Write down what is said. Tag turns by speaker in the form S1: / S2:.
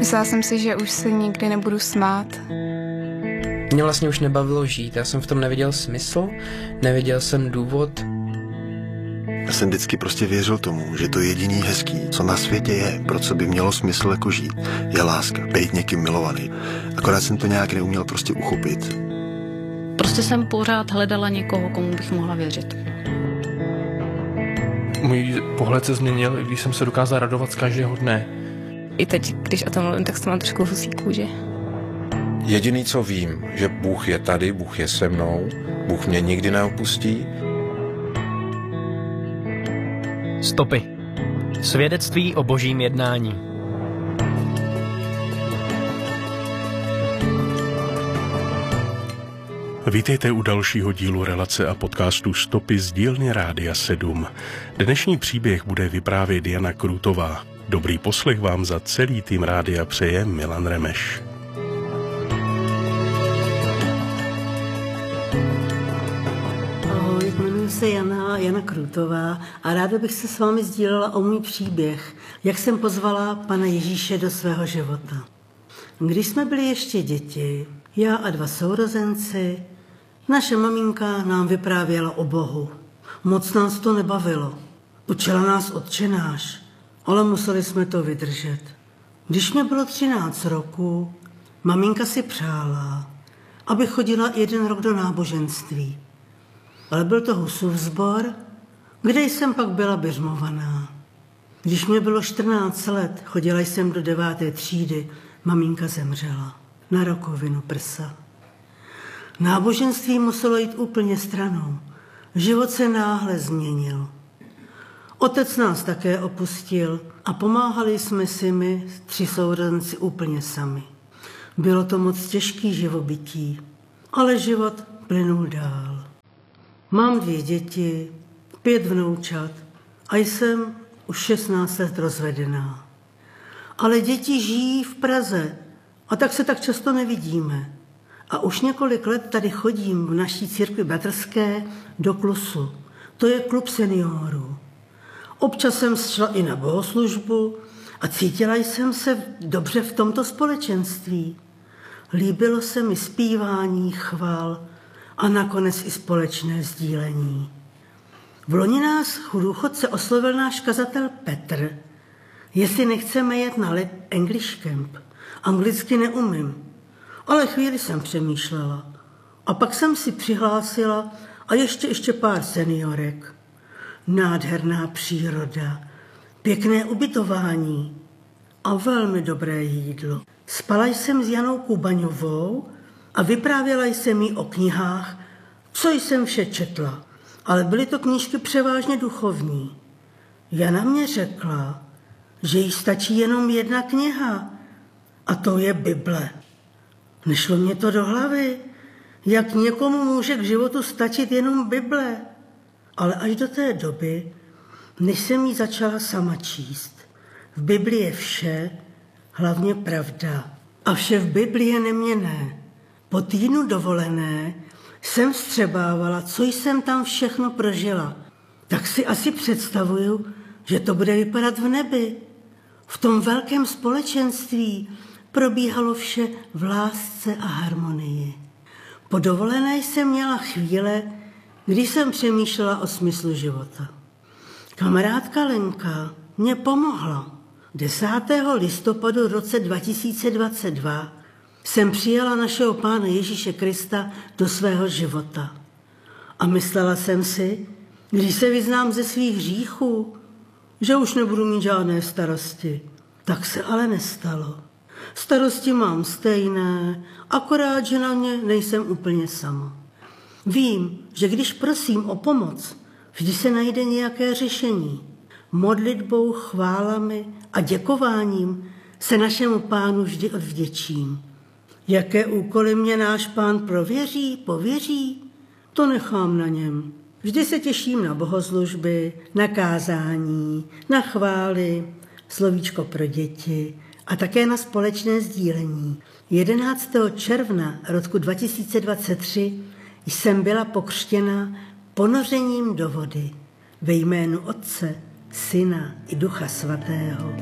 S1: Myslela jsem si, že už se nikdy nebudu smát.
S2: Mě vlastně už nebavilo žít, já jsem v tom neviděl smysl, neviděl jsem důvod.
S3: Já jsem vždycky prostě věřil tomu, že to jediný hezký, co na světě je, pro co by mělo smysl jako žít, je láska, být někým milovaný. Akorát jsem to nějak neuměl prostě uchopit.
S4: Prostě jsem pořád hledala někoho, komu bych mohla věřit.
S5: Můj pohled se změnil, když jsem se dokázal radovat z každého dne.
S1: I teď, když o tom mluvím, tak to mám trošku husí kůži.
S6: Jediný, co vím, že Bůh je tady, Bůh je se mnou, Bůh mě nikdy neopustí.
S7: Stopy. Svědectví o božím jednání.
S8: Vítejte u dalšího dílu relace a podcastu Stopy z dílny Rádia 7. Dnešní příběh bude vyprávět Jana Krůtová. Dobrý poslech vám za celý tým rádia přeje Milan Remeš.
S9: Ahoj, jmenuji se Jana Krůtová a ráda bych se s vámi sdílela o můj příběh, jak jsem pozvala Pana Ježíše do svého života. Když jsme byli ještě děti, já a dva sourozenci, naše maminka nám vyprávěla o Bohu. Moc nás to nebavilo. Učila nás Otčenáš, ale museli jsme to vydržet. Když mě bylo 13 roků, maminka si přála, aby chodila 1 rok do náboženství. Ale byl to Husův sbor, kde jsem pak byla biřmovaná. Když mě bylo 14 let, chodila jsem do 9. třídy, maminka zemřela na rakovinu prsa. Náboženství muselo jít úplně stranou. Život se náhle změnil. Otec nás také opustil a pomáhali jsme si my, 3 sourozenci, úplně sami. Bylo to moc těžký živobytí, ale život plynul dál. Mám 2 děti, 5 vnoučat a jsem už 16 let rozvedená. Ale děti žijí v Praze a tak se tak často nevidíme. A už několik let tady chodím v naší církvi bratrské do Klusu. To je klub seniorů. Občas jsem šla i na bohoslužbu a cítila jsem se dobře v tomto společenství. Líbilo se mi zpívání, chval a nakonec i společné sdílení. V loni nás důchodce oslovil náš kazatel Petr, jestli nechceme jet na English Camp. Anglicky neumím, ale chvíli jsem přemýšlela. A pak jsem si přihlásila a ještě pár seniorek. Nádherná příroda, pěkné ubytování a velmi dobré jídlo. Spala jsem s Janou Kubaňovou a vyprávěla jsem jí o knihách, co jsem vše četla. Ale byly to knížky převážně duchovní. Jana mě řekla, že jí stačí jenom 1 kniha a to je Bible. Nešlo mě to do hlavy, jak někomu může k životu stačit jenom Bible. Ale až do té doby, než jsem ji začala sama číst. V Bibli je vše, hlavně pravda. A vše v Bibli je neměnné. Po týdnu dovolené jsem vstřebávala, co jsem tam všechno prožila. Tak si asi představuju, že to bude vypadat v nebi. V tom velkém společenství probíhalo vše v lásce a harmonii. Po dovolené jsem měla chvíle, když jsem přemýšlela o smyslu života. Kamarádka Lenka mě pomohla. 10. listopadu roce 2022 jsem přijala našeho Pána Ježíše Krista do svého života. A myslela jsem si, když se vyznám ze svých hříchů, že už nebudu mít žádné starosti. Tak se ale nestalo. Starosti mám stejné, akorát, že na ně nejsem úplně sama. Vím, že když prosím o pomoc, vždy se najde nějaké řešení. Modlitbou, chválami a děkováním se našemu Pánu vždy odvděčím. Jaké úkoly mě náš Pán pověří, to nechám na něm. Vždy se těším na bohoslužby, na kázání, na chvály, slovíčko pro děti a také na společné sdílení. 11. června roku 2023 jsem byla pokřtěna ponořením do vody ve jménu Otce, Syna i Ducha Svatého.